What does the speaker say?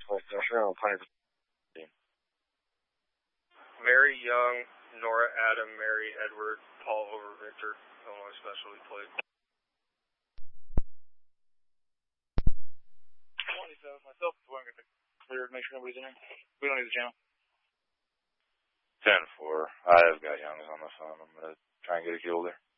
Mary Young, Nora Adam, Mary Edward, Paul over Victor, Illinois Specialty Plate. 27, myself, so I'm going to clear to make sure nobody's in here. We don't need the channel. 10-4. I've got Youngs on the phone. I'm going to try and get a kill there.